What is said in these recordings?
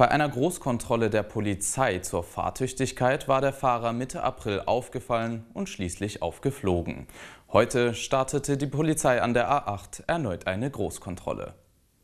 Bei einer Großkontrolle der Polizei zur Fahrtüchtigkeit war der Fahrer Mitte April aufgefallen und schließlich aufgeflogen. Heute startete die Polizei an der A8 erneut eine Großkontrolle.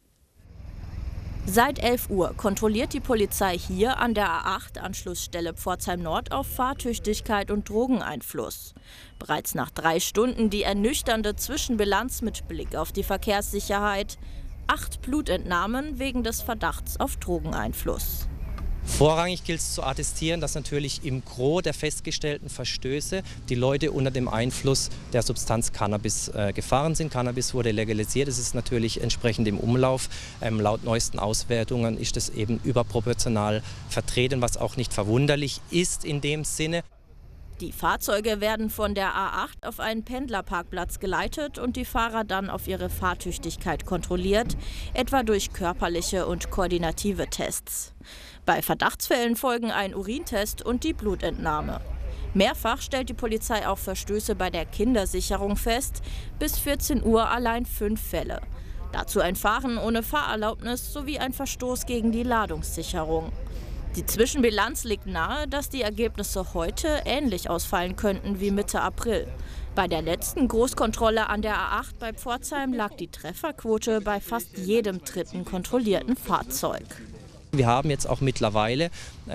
Seit 11 Uhr kontrolliert die Polizei hier an der A8 Anschlussstelle Pforzheim Nord auf Fahrtüchtigkeit und Drogeneinfluss. Bereits nach 3 Stunden die ernüchternde Zwischenbilanz mit Blick auf die Verkehrssicherheit. 8 Blutentnahmen wegen des Verdachts auf Drogeneinfluss. Vorrangig gilt es zu attestieren, dass natürlich im Gros der festgestellten Verstöße die Leute unter dem Einfluss der Substanz Cannabis gefahren sind. Cannabis wurde legalisiert, es ist natürlich entsprechend im Umlauf. Laut neuesten Auswertungen ist es eben überproportional vertreten, was auch nicht verwunderlich ist in dem Sinne. Die Fahrzeuge werden von der A8 auf einen Pendlerparkplatz geleitet und die Fahrer dann auf ihre Fahrtüchtigkeit kontrolliert, etwa durch körperliche und koordinative Tests. Bei Verdachtsfällen folgen ein Urintest und die Blutentnahme. Mehrfach stellt die Polizei auch Verstöße bei der Kindersicherung fest, bis 14 Uhr allein 5 Fälle. Dazu ein Fahren ohne Fahrerlaubnis sowie ein Verstoß gegen die Ladungssicherung. Die Zwischenbilanz liegt nahe, dass die Ergebnisse heute ähnlich ausfallen könnten wie Mitte April. Bei der letzten Großkontrolle an der A8 bei Pforzheim lag die Trefferquote bei fast jedem 3. kontrollierten Fahrzeug. Wir haben jetzt auch mittlerweile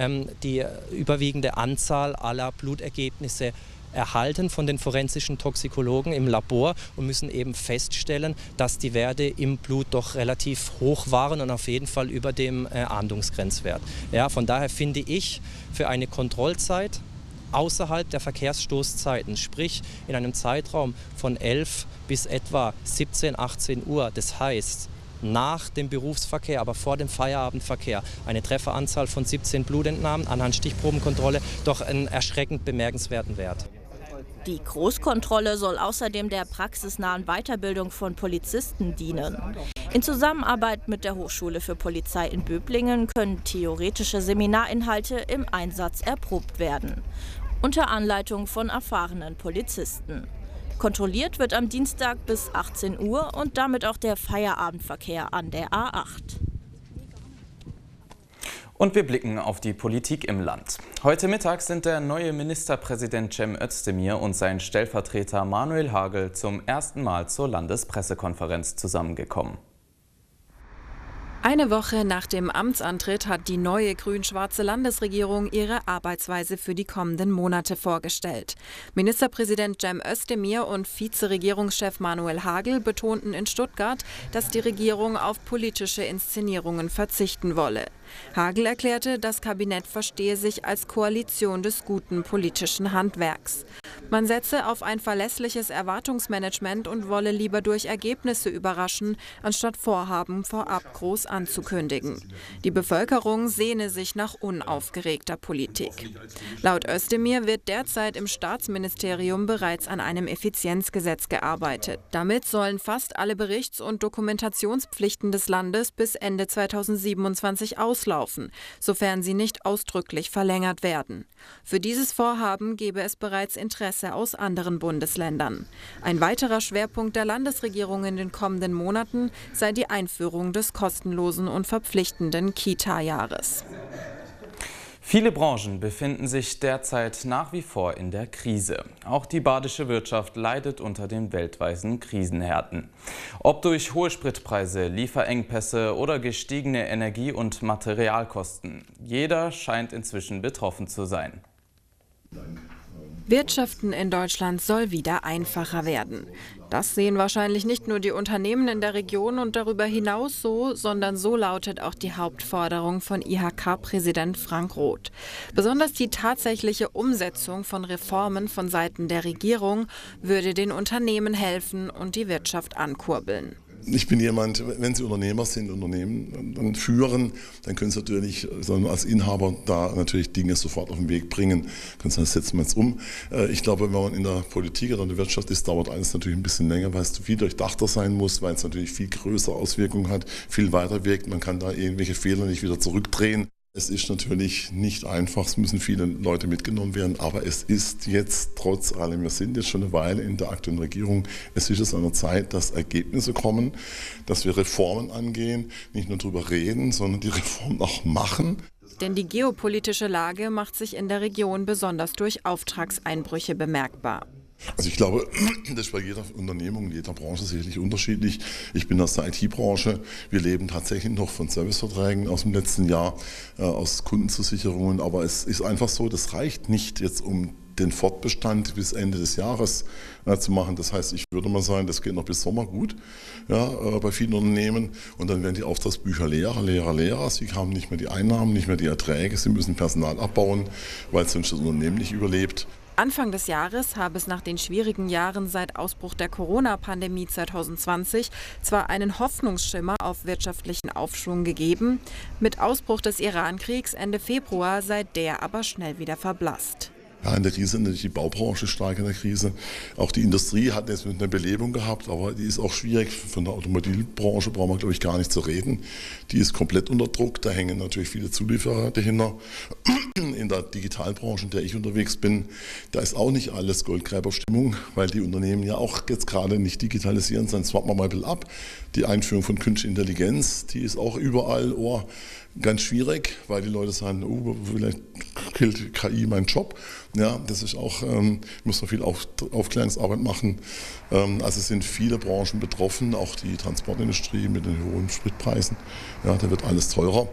die überwiegende Anzahl aller Blutergebnisse erhalten von den forensischen Toxikologen im Labor und müssen eben feststellen, dass die Werte im Blut doch relativ hoch waren und auf jeden Fall über dem Ahndungsgrenzwert. Ja, von daher finde ich, für eine Kontrollzeit außerhalb der Verkehrsstoßzeiten, sprich in einem Zeitraum von 11 bis etwa 17, 18 Uhr, das heißt nach dem Berufsverkehr, aber vor dem Feierabendverkehr, eine Trefferanzahl von 17 Blutentnahmen anhand Stichprobenkontrolle, doch einen erschreckend bemerkenswerten Wert. Die Großkontrolle soll außerdem der praxisnahen Weiterbildung von Polizisten dienen. In Zusammenarbeit mit der Hochschule für Polizei in Böblingen können theoretische Seminarinhalte im Einsatz erprobt werden. Unter Anleitung von erfahrenen Polizisten. Kontrolliert wird am Dienstag bis 18 Uhr und damit auch der Feierabendverkehr an der A8. Und wir blicken auf die Politik im Land. Heute Mittag sind der neue Ministerpräsident Cem Özdemir und sein Stellvertreter Manuel Hagel zum ersten Mal zur Landespressekonferenz zusammengekommen. Eine Woche nach dem Amtsantritt hat die neue grün-schwarze Landesregierung ihre Arbeitsweise für die kommenden Monate vorgestellt. Ministerpräsident Cem Özdemir und Vizeregierungschef Manuel Hagel betonten in Stuttgart, dass die Regierung auf politische Inszenierungen verzichten wolle. Hagel erklärte, das Kabinett verstehe sich als Koalition des guten politischen Handwerks. Man setze auf ein verlässliches Erwartungsmanagement und wolle lieber durch Ergebnisse überraschen, anstatt Vorhaben vorab groß anzukündigen. Die Bevölkerung sehne sich nach unaufgeregter Politik. Laut Özdemir wird derzeit im Staatsministerium bereits an einem Effizienzgesetz gearbeitet. Damit sollen fast alle Berichts- und Dokumentationspflichten des Landes bis Ende 2027 auslaufen, sofern sie nicht ausdrücklich verlängert werden. Für dieses Vorhaben gebe es bereits Interesse aus anderen Bundesländern. Ein weiterer Schwerpunkt der Landesregierung in den kommenden Monaten sei die Einführung des kostenlosen und verpflichtenden Kita-Jahres. Viele Branchen befinden sich derzeit nach wie vor in der Krise. Auch die badische Wirtschaft leidet unter den weltweiten Krisenhärten. Ob durch hohe Spritpreise, Lieferengpässe oder gestiegene Energie- und Materialkosten, jeder scheint inzwischen betroffen zu sein. Wirtschaften in Deutschland soll wieder einfacher werden. Das sehen wahrscheinlich nicht nur die Unternehmen in der Region und darüber hinaus so, sondern so lautet auch die Hauptforderung von IHK-Präsident Frank Roth. Besonders die tatsächliche Umsetzung von Reformen von Seiten der Regierung würde den Unternehmen helfen und die Wirtschaft ankurbeln. Ich bin jemand, wenn Sie Unternehmer sind, Unternehmen dann führen, dann können Sie natürlich als Inhaber da natürlich Dinge sofort auf den Weg bringen. Können Sie sagen, das setzen wir jetzt um. Ich glaube, wenn man in der Politik oder in der Wirtschaft ist, dauert alles natürlich ein bisschen länger, weil es viel durchdachter sein muss, weil es natürlich viel größere Auswirkungen hat, viel weiter wirkt. Man kann da irgendwelche Fehler nicht wieder zurückdrehen. Es ist natürlich nicht einfach, es müssen viele Leute mitgenommen werden, aber es ist jetzt trotz allem, wir sind jetzt schon eine Weile in der aktuellen Regierung, es ist jetzt an der Zeit, dass Ergebnisse kommen, dass wir Reformen angehen, nicht nur darüber reden, sondern die Reformen auch machen. Denn die geopolitische Lage macht sich in der Region besonders durch Auftragseinbrüche bemerkbar. Also ich glaube, das ist bei jeder Unternehmung, in jeder Branche sicherlich unterschiedlich. Ich bin aus der IT-Branche. Wir leben tatsächlich noch von Serviceverträgen aus dem letzten Jahr, aus Kundenzusicherungen. Aber es ist einfach so, das reicht nicht jetzt, um den Fortbestand bis Ende des Jahres zu machen. Das heißt, ich würde mal sagen, das geht noch bis Sommer gut, ja, bei vielen Unternehmen. Und dann werden die Auftragsbücher leerer. Sie haben nicht mehr die Einnahmen, nicht mehr die Erträge. Sie müssen Personal abbauen, weil sonst das Unternehmen nicht überlebt. Anfang des Jahres habe es nach den schwierigen Jahren seit Ausbruch der Corona-Pandemie 2020 zwar einen Hoffnungsschimmer auf wirtschaftlichen Aufschwung gegeben, mit Ausbruch des Iran-Kriegs Ende Februar sei der aber schnell wieder verblasst. Ja, in der Krise natürlich die Baubranche stark in der Krise. Auch die Industrie hat jetzt eine Belebung gehabt, aber die ist auch schwierig. Von der Automobilbranche brauchen wir, glaube ich, gar nicht zu reden. Die ist komplett unter Druck. Da hängen natürlich viele Zulieferer dahinter. In der Digitalbranche, in der ich unterwegs bin, da ist auch nicht alles Goldgräberstimmung, weil die Unternehmen ja auch jetzt gerade nicht digitalisieren, sondern swappen wir mal ein bisschen ab. Die Einführung von künstlicher Intelligenz, die ist auch überall ganz schwierig, weil die Leute sagen, vielleicht killt KI meinen Job. Ja, das ist auch, muss man viel Aufklärungsarbeit machen. Also es sind viele Branchen betroffen, auch die Transportindustrie mit den hohen Spritpreisen. Ja, da wird alles teurer.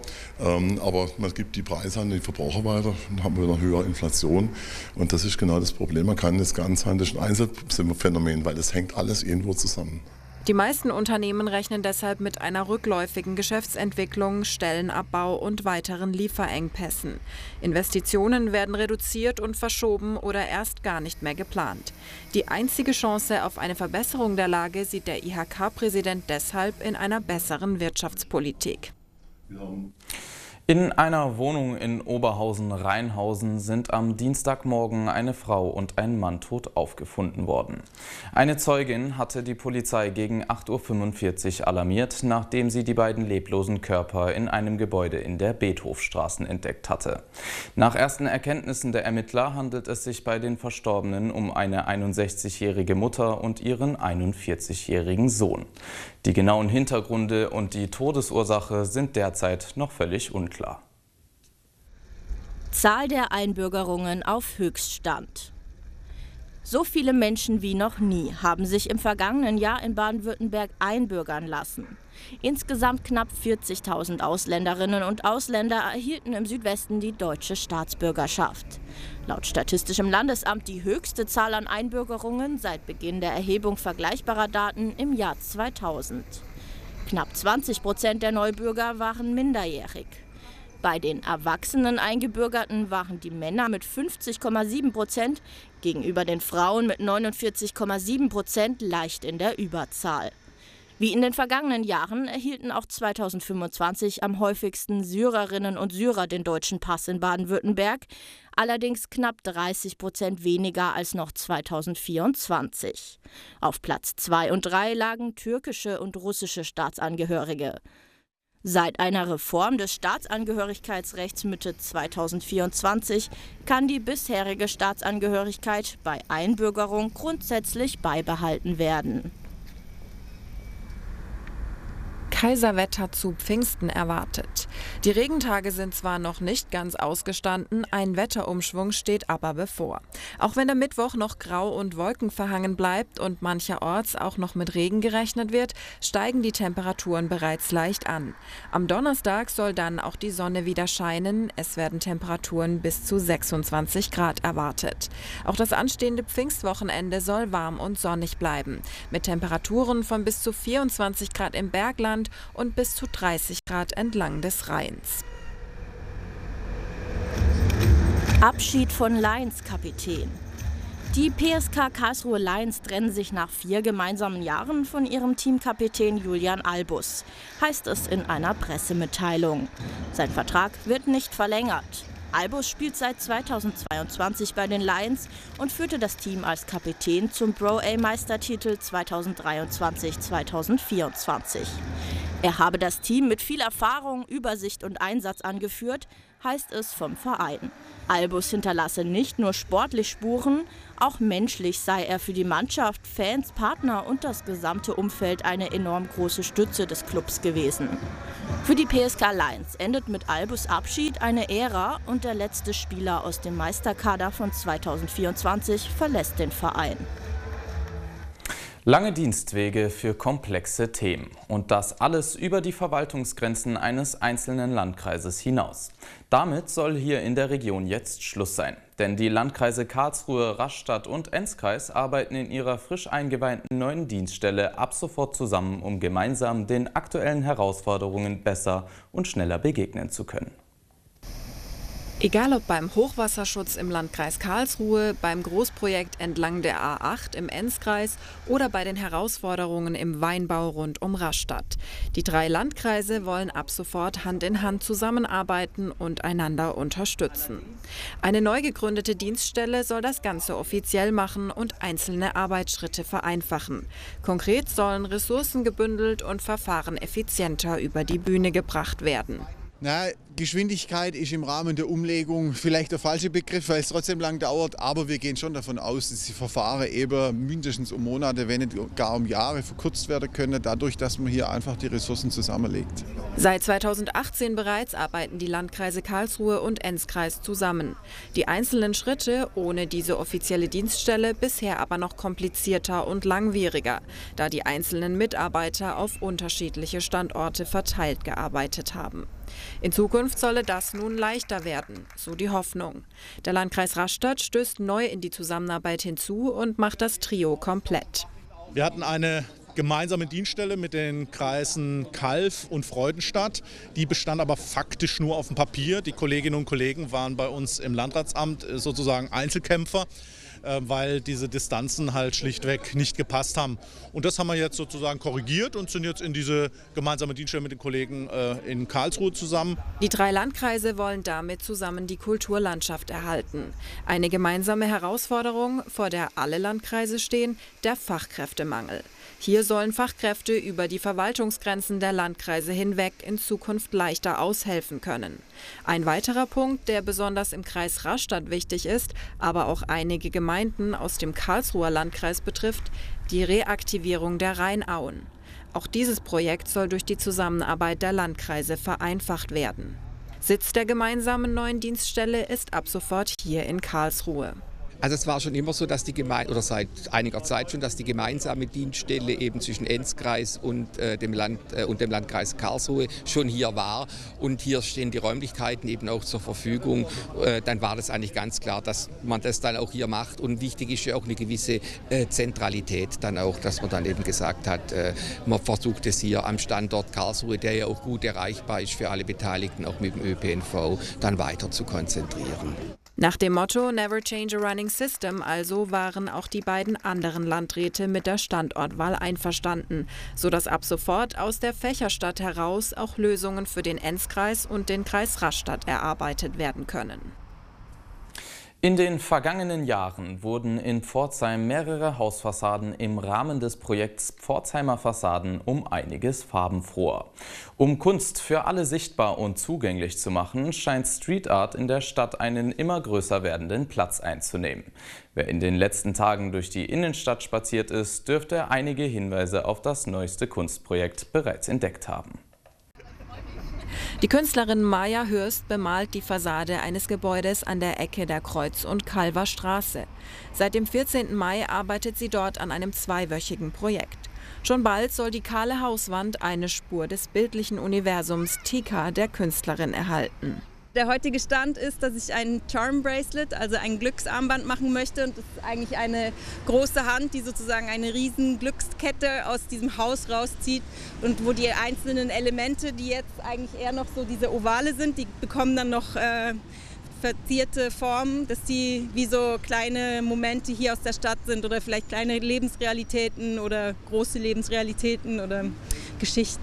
Aber man gibt die Preise an den Verbraucher weiter, dann haben wir eine höhere Inflation. Und das ist genau das Problem. Man kann das ganz sagen, das ist ein Einzelphänomen, weil das hängt alles irgendwo zusammen. Die meisten Unternehmen rechnen deshalb mit einer rückläufigen Geschäftsentwicklung, Stellenabbau und weiteren Lieferengpässen. Investitionen werden reduziert und verschoben oder erst gar nicht mehr geplant. Die einzige Chance auf eine Verbesserung der Lage sieht der IHK-Präsident deshalb in einer besseren Wirtschaftspolitik. In einer Wohnung in Oberhausen-Rheinhausen sind am Dienstagmorgen eine Frau und ein Mann tot aufgefunden worden. Eine Zeugin hatte die Polizei gegen 8:45 Uhr alarmiert, nachdem sie die beiden leblosen Körper in einem Gebäude in der Beethofstraße entdeckt hatte. Nach ersten Erkenntnissen der Ermittler handelt es sich bei den Verstorbenen um eine 61-jährige Mutter und ihren 41-jährigen Sohn. Die genauen Hintergründe und die Todesursache sind derzeit noch völlig unklar. Zahl der Einbürgerungen auf Höchststand. So viele Menschen wie noch nie haben sich im vergangenen Jahr in Baden-Württemberg einbürgern lassen. Insgesamt knapp 40.000 Ausländerinnen und Ausländer erhielten im Südwesten die deutsche Staatsbürgerschaft. Laut Statistischem Landesamt die höchste Zahl an Einbürgerungen seit Beginn der Erhebung vergleichbarer Daten im Jahr 2000. Knapp 20% der Neubürger waren minderjährig. Bei den erwachsenen Eingebürgerten waren die Männer mit 50,7% gegenüber den Frauen mit 49,7% leicht in der Überzahl. Wie in den vergangenen Jahren erhielten auch 2025 am häufigsten Syrerinnen und Syrer den deutschen Pass in Baden-Württemberg, allerdings knapp 30% weniger als noch 2024. Auf Platz 2 und 3 lagen türkische und russische Staatsangehörige. Seit einer Reform des Staatsangehörigkeitsrechts Mitte 2024 kann die bisherige Staatsangehörigkeit bei Einbürgerung grundsätzlich beibehalten werden. Kaiserwetter zu Pfingsten erwartet. Die Regentage sind zwar noch nicht ganz ausgestanden, ein Wetterumschwung steht aber bevor. Auch wenn der Mittwoch noch grau und wolkenverhangen bleibt und mancherorts auch noch mit Regen gerechnet wird, steigen die Temperaturen bereits leicht an. Am Donnerstag soll dann auch die Sonne wieder scheinen. Es werden Temperaturen bis zu 26 Grad erwartet. Auch das anstehende Pfingstwochenende soll warm und sonnig bleiben. Mit Temperaturen von bis zu 24 Grad im Bergland und bis zu 30 Grad entlang des Rheins. Abschied von Lions-Kapitän. Die PSK Karlsruhe Lions trennen sich nach 4 gemeinsamen Jahren von ihrem Teamkapitän Julian Albus, heißt es in einer Pressemitteilung. Sein Vertrag wird nicht verlängert. Albus spielt seit 2022 bei den Lions und führte das Team als Kapitän zum Pro-A-Meistertitel 2023-2024. Er habe das Team mit viel Erfahrung, Übersicht und Einsatz angeführt, heißt es vom Verein. Albus hinterlasse nicht nur sportlich Spuren, auch menschlich sei er für die Mannschaft, Fans, Partner und das gesamte Umfeld eine enorm große Stütze des Clubs gewesen. Für die PSK Lions endet mit Albus Abschied eine Ära und der letzte Spieler aus dem Meisterkader von 2024 verlässt den Verein. Lange Dienstwege für komplexe Themen und das alles über die Verwaltungsgrenzen eines einzelnen Landkreises hinaus. Damit soll hier in der Region jetzt Schluss sein, denn die Landkreise Karlsruhe, Rastatt und Enzkreis arbeiten in ihrer frisch eingeweihten neuen Dienststelle ab sofort zusammen, um gemeinsam den aktuellen Herausforderungen besser und schneller begegnen zu können. Egal ob beim Hochwasserschutz im Landkreis Karlsruhe, beim Großprojekt entlang der A8 im Enzkreis oder bei den Herausforderungen im Weinbau rund um Rastatt. Die 3 Landkreise wollen ab sofort Hand in Hand zusammenarbeiten und einander unterstützen. Eine neu gegründete Dienststelle soll das Ganze offiziell machen und einzelne Arbeitsschritte vereinfachen. Konkret sollen Ressourcen gebündelt und Verfahren effizienter über die Bühne gebracht werden. Na, Geschwindigkeit ist im Rahmen der Umlegung vielleicht der falsche Begriff, weil es trotzdem lang dauert. Aber wir gehen schon davon aus, dass die Verfahren eben mindestens um Monate, wenn nicht gar um Jahre verkürzt werden können, dadurch, dass man hier einfach die Ressourcen zusammenlegt. Seit 2018 bereits arbeiten die Landkreise Karlsruhe und Enzkreis zusammen. Die einzelnen Schritte ohne diese offizielle Dienststelle bisher aber noch komplizierter und langwieriger, da die einzelnen Mitarbeiter auf unterschiedliche Standorte verteilt gearbeitet haben. In Zukunft solle das nun leichter werden, so die Hoffnung. Der Landkreis Rastatt stößt neu in die Zusammenarbeit hinzu und macht das Trio komplett. Wir hatten eine gemeinsame Dienststelle mit den Kreisen Calw und Freudenstadt. Die bestand aber faktisch nur auf dem Papier. Die Kolleginnen und Kollegen waren bei uns im Landratsamt sozusagen Einzelkämpfer, weil diese Distanzen halt schlichtweg nicht gepasst haben. Und das haben wir jetzt sozusagen korrigiert und sind jetzt in diese gemeinsame Dienststelle mit den Kollegen in Karlsruhe zusammen. Die 3 Landkreise wollen damit zusammen die Kulturlandschaft erhalten. Eine gemeinsame Herausforderung, vor der alle Landkreise stehen, der Fachkräftemangel. Hier sollen Fachkräfte über die Verwaltungsgrenzen der Landkreise hinweg in Zukunft leichter aushelfen können. Ein weiterer Punkt, der besonders im Kreis Rastatt wichtig ist, aber auch einige Gemeinden aus dem Karlsruher Landkreis betrifft, die Reaktivierung der Rheinauen. Auch dieses Projekt soll durch die Zusammenarbeit der Landkreise vereinfacht werden. Sitz der gemeinsamen neuen Dienststelle ist ab sofort hier in Karlsruhe. Also es war schon immer so, dass die Gemeinde, oder seit einiger Zeit schon, dass die gemeinsame Dienststelle eben zwischen Enzkreis und dem Landkreis Karlsruhe schon hier war. Und hier stehen die Räumlichkeiten eben auch zur Verfügung. Dann war das eigentlich ganz klar, dass man das dann auch hier macht. Und wichtig ist ja auch eine gewisse Zentralität dann auch, dass man dann eben gesagt hat, man versucht es hier am Standort Karlsruhe, der ja auch gut erreichbar ist für alle Beteiligten, auch mit dem ÖPNV, dann weiter zu konzentrieren. Nach dem Motto Never Change a Running System also waren auch die beiden anderen Landräte mit der Standortwahl einverstanden, sodass ab sofort aus der Fächerstadt heraus auch Lösungen für den Enzkreis und den Kreis Rastatt erarbeitet werden können. In den vergangenen Jahren wurden in Pforzheim mehrere Hausfassaden im Rahmen des Projekts Pforzheimer Fassaden um einiges farbenfroher. Um Kunst für alle sichtbar und zugänglich zu machen, scheint Street Art in der Stadt einen immer größer werdenden Platz einzunehmen. Wer in den letzten Tagen durch die Innenstadt spaziert ist, dürfte einige Hinweise auf das neueste Kunstprojekt bereits entdeckt haben. Die Künstlerin Maja Hürst bemalt die Fassade eines Gebäudes an der Ecke der Kreuz- und Calver Straße. Seit dem 14. Mai arbeitet sie dort an einem 2-wöchigen Projekt. Schon bald soll die kahle Hauswand eine Spur des bildlichen Universums Tika der Künstlerin erhalten. Der heutige Stand ist, dass ich ein Charm Bracelet, also ein Glücksarmband machen möchte. Und das ist eigentlich eine große Hand, die sozusagen eine riesen Glückskette aus diesem Haus rauszieht. Und wo die einzelnen Elemente, die jetzt eigentlich eher noch so diese Ovale sind, die bekommen dann noch verzierte Formen, dass die wie so kleine Momente hier aus der Stadt sind oder vielleicht kleine Lebensrealitäten oder große Lebensrealitäten oder Geschichten.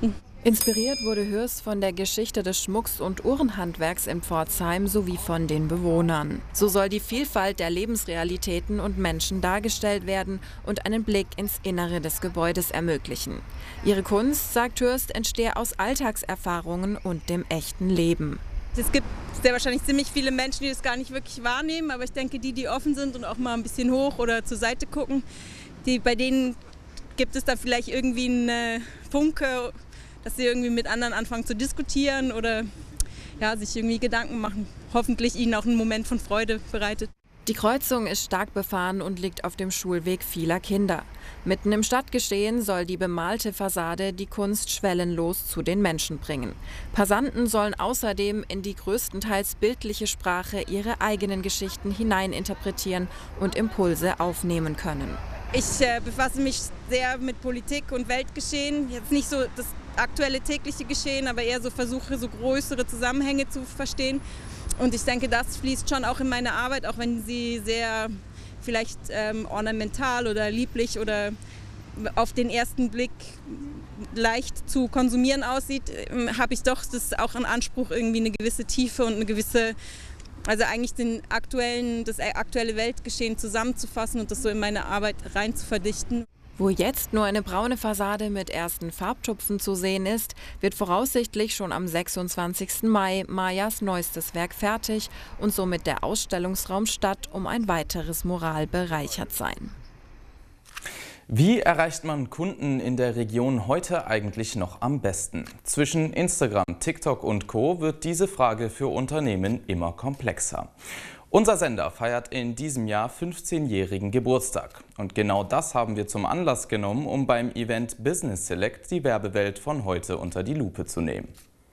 Inspiriert wurde Hürst von der Geschichte des Schmucks- und Uhrenhandwerks in Pforzheim sowie von den Bewohnern. So soll die Vielfalt der Lebensrealitäten und Menschen dargestellt werden und einen Blick ins Innere des Gebäudes ermöglichen. Ihre Kunst, sagt Hürst, entstehe aus Alltagserfahrungen und dem echten Leben. Es gibt sehr wahrscheinlich ziemlich viele Menschen, die das gar nicht wirklich wahrnehmen, aber ich denke, die offen sind und auch mal ein bisschen hoch oder zur Seite gucken, bei denen gibt es da vielleicht irgendwie eine Funke, dass sie irgendwie mit anderen anfangen zu diskutieren oder ja, sich irgendwie Gedanken machen. Hoffentlich ihnen auch einen Moment von Freude bereitet. Die Kreuzung ist stark befahren und liegt auf dem Schulweg vieler Kinder. Mitten im Stadtgeschehen soll die bemalte Fassade die Kunst schwellenlos zu den Menschen bringen. Passanten sollen außerdem in die größtenteils bildliche Sprache ihre eigenen Geschichten hineininterpretieren und Impulse aufnehmen können. Ich befasse mich sehr mit Politik und Weltgeschehen. Jetzt nicht so das aktuelle tägliche Geschehen, aber eher so versuche, so größere Zusammenhänge zu verstehen. Und ich denke, das fließt schon auch in meine Arbeit, auch wenn sie sehr vielleicht ornamental oder lieblich oder auf den ersten Blick leicht zu konsumieren aussieht, habe ich doch das auch einen Anspruch, irgendwie eine gewisse Tiefe und eine gewisse, also eigentlich das aktuelle Weltgeschehen zusammenzufassen und das so in meine Arbeit rein zu verdichten. Wo jetzt nur eine braune Fassade mit ersten Farbtupfen zu sehen ist, wird voraussichtlich schon am 26. Mai Mayas neuestes Werk fertig und somit der Ausstellungsraum Stadt um ein weiteres Mural bereichert sein. Wie erreicht man Kunden in der Region heute eigentlich noch am besten? Zwischen Instagram, TikTok und Co. wird diese Frage für Unternehmen immer komplexer. Unser Sender feiert in diesem Jahr 15-jährigen Geburtstag. Und genau das haben wir zum Anlass genommen, um beim Event Business Select die Werbewelt von heute unter die Lupe zu nehmen.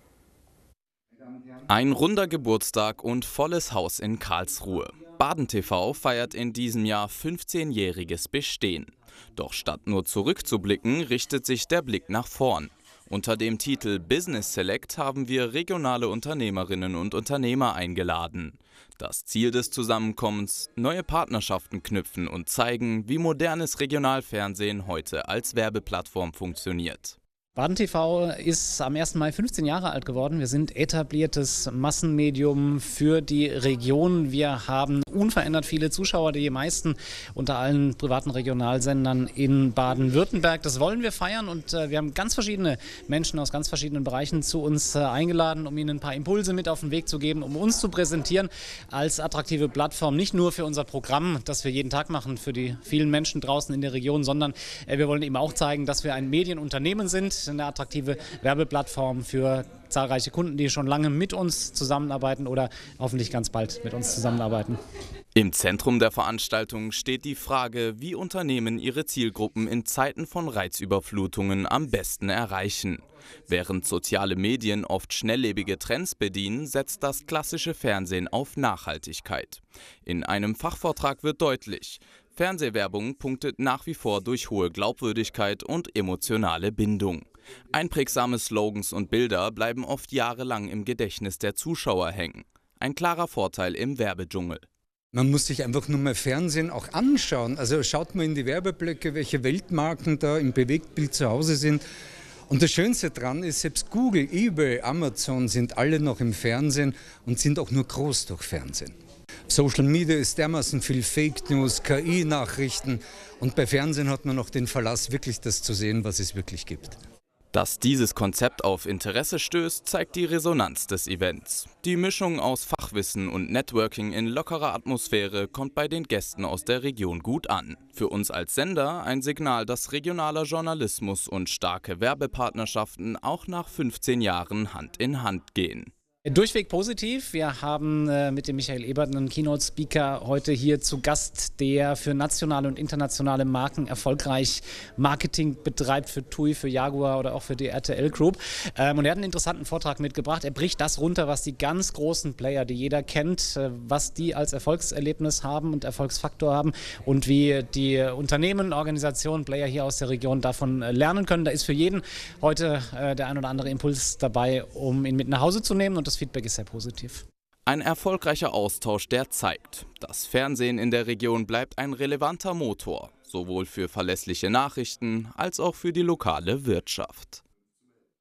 Ein runder Geburtstag und volles Haus in Karlsruhe. Baden TV feiert in diesem Jahr 15-jähriges Bestehen. Doch statt nur zurückzublicken, richtet sich der Blick nach vorn. Unter dem Titel Business Select haben wir regionale Unternehmerinnen und Unternehmer eingeladen. Das Ziel des Zusammenkommens: neue Partnerschaften knüpfen und zeigen, wie modernes Regionalfernsehen heute als Werbeplattform funktioniert. Baden TV ist am 1. Mai 15 Jahre alt geworden. Wir sind etabliertes Massenmedium für die Region. Wir haben unverändert viele Zuschauer, die meisten unter allen privaten Regionalsendern in Baden-Württemberg. Das wollen wir feiern und wir haben ganz verschiedene Menschen aus ganz verschiedenen Bereichen zu uns eingeladen, um ihnen ein paar Impulse mit auf den Weg zu geben, um uns zu präsentieren als attraktive Plattform. Nicht nur für unser Programm, das wir jeden Tag machen, für die vielen Menschen draußen in der Region, sondern wir wollen eben auch zeigen, dass wir ein Medienunternehmen sind, eine attraktive Werbeplattform für zahlreiche Kunden, die schon lange mit uns zusammenarbeiten oder hoffentlich ganz bald mit uns zusammenarbeiten. Im Zentrum der Veranstaltung steht die Frage, wie Unternehmen ihre Zielgruppen in Zeiten von Reizüberflutungen am besten erreichen. Während soziale Medien oft schnelllebige Trends bedienen, setzt das klassische Fernsehen auf Nachhaltigkeit. In einem Fachvortrag wird deutlich: Fernsehwerbung punktet nach wie vor durch hohe Glaubwürdigkeit und emotionale Bindung. Einprägsame Slogans und Bilder bleiben oft jahrelang im Gedächtnis der Zuschauer hängen. Ein klarer Vorteil im Werbedschungel. Man muss sich einfach nur mal Fernsehen auch anschauen. Also schaut mal in die Werbeblöcke, welche Weltmarken da im Bewegtbild zu Hause sind. Und das Schönste dran ist, selbst Google, eBay, Amazon sind alle noch im Fernsehen und sind auch nur groß durch Fernsehen. Social Media ist dermaßen viel Fake News, KI-Nachrichten und bei Fernsehen hat man noch den Verlass, wirklich das zu sehen, was es wirklich gibt. Dass dieses Konzept auf Interesse stößt, zeigt die Resonanz des Events. Die Mischung aus Fachwissen und Networking in lockerer Atmosphäre kommt bei den Gästen aus der Region gut an. Für uns als Sender ein Signal, dass regionaler Journalismus und starke Werbepartnerschaften auch nach 15 Jahren Hand in Hand gehen. Durchweg positiv. Wir haben mit dem Michael Ebert einen Keynote-Speaker heute hier zu Gast, der für nationale und internationale Marken erfolgreich Marketing betreibt, für TUI, für Jaguar oder auch für die RTL Group. Und er hat einen interessanten Vortrag mitgebracht. Er bricht das runter, was die ganz großen Player, die jeder kennt, was die als Erfolgserlebnis haben und Erfolgsfaktor haben und wie die Unternehmen, Organisationen, Player hier aus der Region davon lernen können. Da ist für jeden heute der ein oder andere Impuls dabei, um ihn mit nach Hause zu nehmen, und das Feedback ist sehr positiv. Ein erfolgreicher Austausch, der zeigt, das Fernsehen in der Region bleibt ein relevanter Motor, sowohl für verlässliche Nachrichten als auch für die lokale Wirtschaft.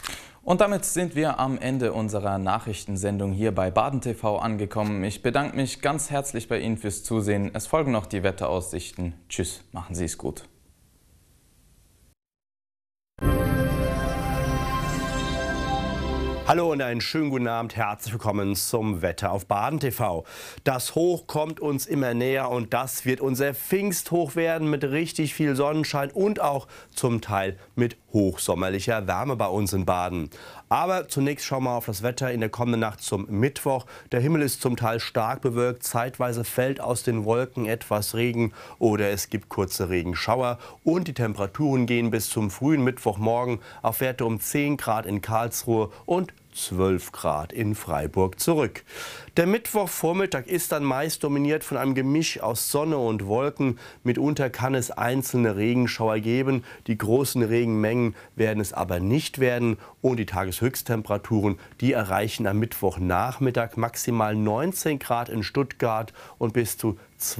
Und damit sind wir am Ende unserer Nachrichtensendung hier bei Baden TV angekommen. Ich bedanke mich ganz herzlich bei Ihnen fürs Zusehen. Es folgen noch die Wetteraussichten. Tschüss, machen Sie es gut. Hallo und einen schönen guten Abend, herzlich willkommen zum Wetter auf Baden TV. Das Hoch kommt uns immer näher und das wird unser Pfingsthoch werden mit richtig viel Sonnenschein und auch zum Teil mit hochsommerlicher Wärme bei uns in Baden. Aber zunächst schauen wir auf das Wetter in der kommenden Nacht zum Mittwoch. Der Himmel ist zum Teil stark bewölkt, zeitweise fällt aus den Wolken etwas Regen oder es gibt kurze Regenschauer und die Temperaturen gehen bis zum frühen Mittwochmorgen auf Werte um 10 Grad in Karlsruhe und 12 Grad in Freiburg zurück. Der Mittwochvormittag ist dann meist dominiert von einem Gemisch aus Sonne und Wolken. Mitunter kann es einzelne Regenschauer geben. Die großen Regenmengen werden es aber nicht werden. Und die Tageshöchsttemperaturen, die erreichen am Mittwochnachmittag maximal 19 Grad in Stuttgart und bis zu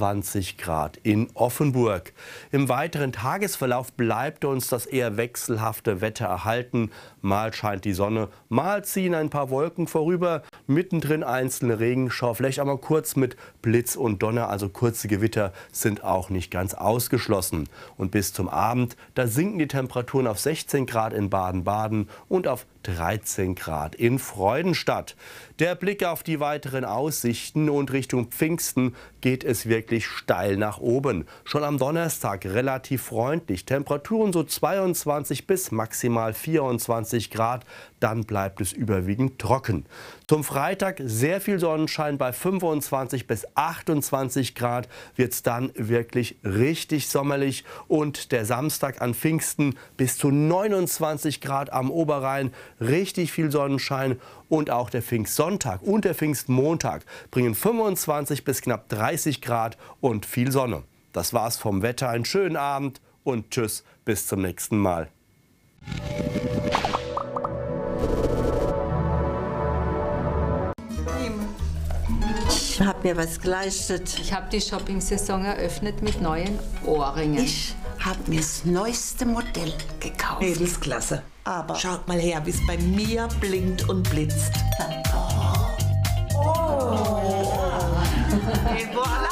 20 Grad in Offenburg. Im weiteren Tagesverlauf bleibt uns das eher wechselhafte Wetter erhalten. Mal scheint die Sonne, mal ziehen ein paar Wolken vorüber. Mittendrin einzelne Regenschauer, vielleicht einmal kurz mit Blitz und Donner, also kurze Gewitter sind auch nicht ganz ausgeschlossen. Und bis zum Abend, da sinken die Temperaturen auf 16 Grad in Baden-Baden und auf 13 Grad in Freudenstadt. Der Blick auf die weiteren Aussichten und Richtung Pfingsten geht es wirklich steil nach oben. Schon am Donnerstag relativ freundlich. Temperaturen so 22 bis maximal 24 Grad. Dann bleibt es überwiegend trocken. Zum Freitag sehr viel Sonnenschein bei 25 bis 28 Grad. Wird es dann wirklich richtig sommerlich. Und der Samstag an Pfingsten bis zu 29 Grad am Oberrhein. Richtig viel Sonnenschein und auch der Pfingstsonntag und der Pfingstmontag bringen 25 bis knapp 30 Grad und viel Sonne. Das war's vom Wetter. Einen schönen Abend und tschüss, bis zum nächsten Mal. Ich habe mir was geleistet. Ich habe die Shopping-Saison eröffnet mit neuen Ohrringen. Ich habe mir das neueste Modell gekauft. Mädelsklasse. Aber schaut mal her, wie es bei mir blinkt und blitzt. Oh. Et voilà.